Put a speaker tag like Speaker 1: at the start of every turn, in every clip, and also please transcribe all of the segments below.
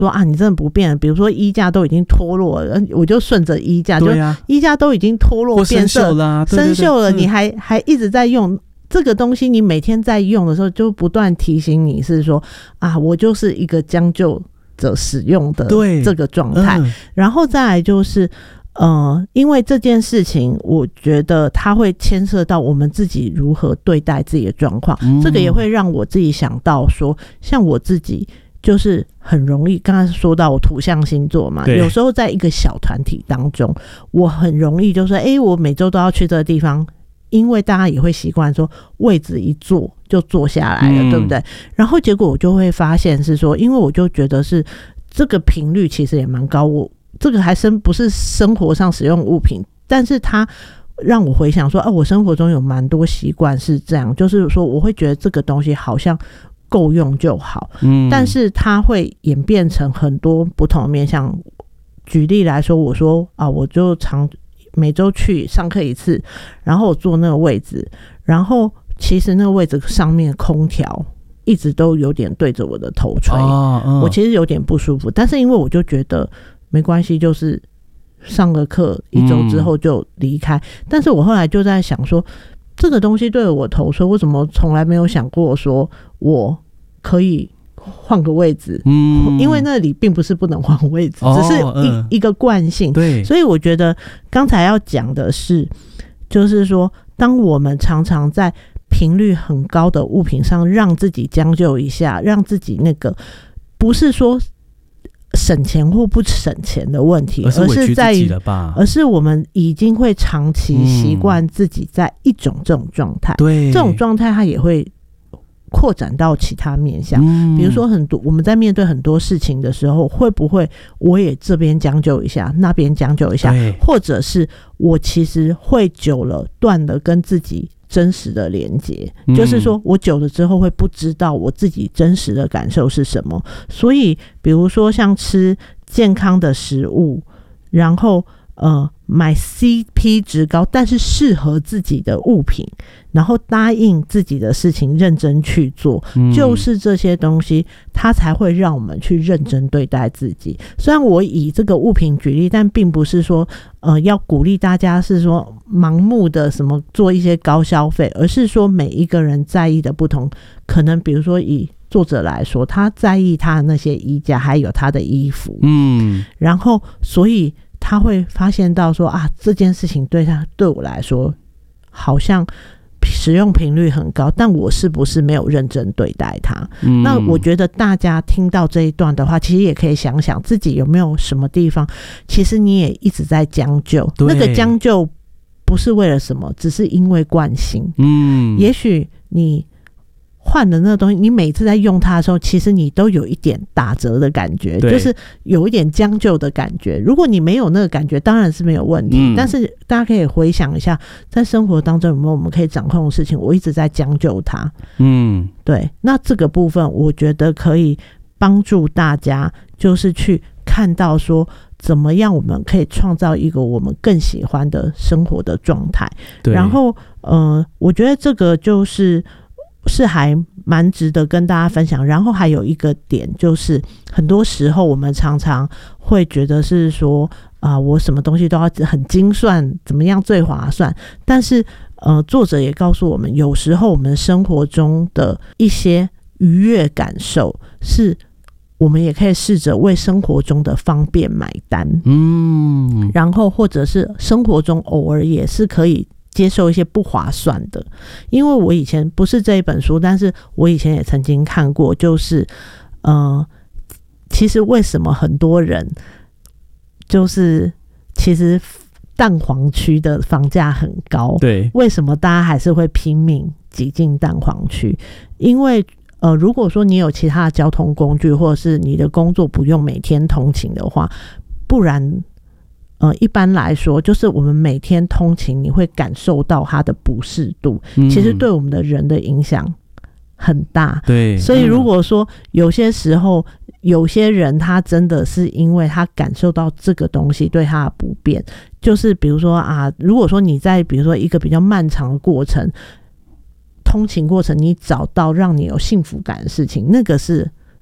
Speaker 1: 说啊，你真的不变了，比如说衣架都已经脱落了，我就顺着衣架，
Speaker 2: 对啊，
Speaker 1: 就衣架都已经脱落变色
Speaker 2: 生锈啦，
Speaker 1: 生锈了，你还一直在用这个东西，你每天在用的时候就不断提醒你是说啊，我就是一个将就者使用的这个状态，然后再来就是因为这件事情我觉得它会牵涉到我们自己如何对待自己的状况，这个也会让我自己想到说，像我自己就是很容易，刚才说到我土象星座嘛，有时候在一个小团体当中，我很容易就说我每周都要去这个地方，因为大家也会习惯说位置一坐就坐下来了，对不对？然后结果我就会发现是说，因为我就觉得是这个频率其实也蛮高，我这个还不是生活上使用物品，但是它让我回想说我生活中有蛮多习惯是这样，就是说我会觉得这个东西好像够用就好，但是它会演变成很多不同的面向。举例来说，我说我就每周去上课一次，然后我坐那个位置，然后其实那个位置上面空调一直都有点对着我的头吹，我其实有点不舒服，但是因为我就觉得没关系，就是上个课一周之后就离开，但是我后来就在想说，这个东西对我头吹，我怎么从来没有想过说我可以换个位置，因为那里并不是不能换位置，只是一个惯性，对，所以我觉得刚才要讲的是，就是说当我们常常在频率很高的物品上让自己将就一下，让自己那个不是说省钱或不省钱的问题，而是在于而是我们已经会长期习惯自己在一种这种状态，对，这种状态它也会扩展到其他面向，比如说我们在面对很多事情的时候，会不会我也这边将就一下，那边将就一下，或者是我其实会久了断了跟自己真实的连结，就是说我久了之后会不知道我自己真实的感受是什么，所以比如说像吃健康的食物，然后买 CP 值高但是适合自己的物品，然后答应自己的事情认真去做，就是这些东西它才会让我们去认真对待自己。虽然我以这个物品举例，但并不是说要鼓励大家是说盲目的什么做一些高消费，而是说每一个人在意的不同，可能比如说以作者来说，他在意他的那些衣架还有他的衣服，然后所以他会发现到说这件事情对我来说好像使用频率很高，但我是不是没有认真对待它？那我觉得大家听到这一段的话，其实也可以想想自己有没有什么地方，其实你也一直在将就，那个将就不是为了什么，只是因为惯性。也许你换的那个东西，你每次在用它的时候，其实你都有一点打折的感觉，就是有一点将就的感觉。如果你没有那个感觉，当然是没有问题，但是大家可以回想一下，在生活当中有没有我们可以掌控的事情，我一直在将就它。对，那这个部分我觉得可以帮助大家，就是去看到说怎么样我们可以创造一个我们更喜欢的生活的状态。然后我觉得这个就是还蛮值得跟大家分享。然后还有一个点就是很多时候我们常常会觉得是说我什么东西都要很精算，怎么样最划算，但是作者也告诉我们，有时候我们生活中的一些愉悦感受是我们也可以试着为生活中的方便买单，然后或者是生活中偶尔也是可以接受一些不划算的。因为我以前不是这一本书，但是我以前也曾经看过，就是其实为什么很多人就是其实蛋黄区的房价很高，对，为什么大家还是会拼命挤进蛋黄区？因为如果说你有其他的交通工具，或者是你的工作不用每天通勤的话，不然一般来说就是我们每天通勤你会感受到它的不适度，其实对我们的人的影响很大。对，所以如果说有些时候有些人他真的是因为他感受到这个东西对他的不便，就是比如说如果说你在比如说一个比较漫长的过程通勤过程，你找到让你有幸福感的事情，那个是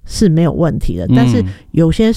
Speaker 1: 是没有问题的，但是有些